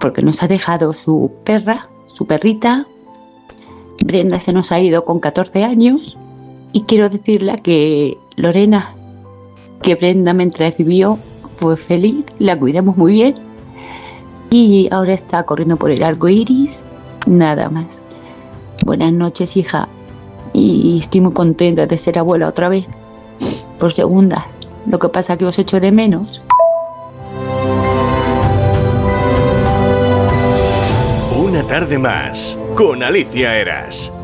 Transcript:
porque nos ha dejado su perra, su perrita. Brenda se nos ha ido con 14 años y quiero decirle que Lorena, que Brenda mientras vivió fue feliz, la cuidamos muy bien y ahora está corriendo por el arco iris, nada más. Buenas noches, hija, y estoy muy contenta de ser abuela otra vez, por segunda. Lo que pasa es que os echo de menos. Una tarde más con Alicia Eras.